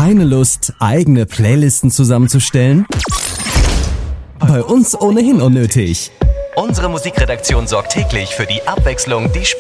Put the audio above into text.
Keine Lust, eigene Playlisten zusammenzustellen? Bei uns ohnehin unnötig. Unsere Musikredaktion sorgt täglich für die Abwechslung, die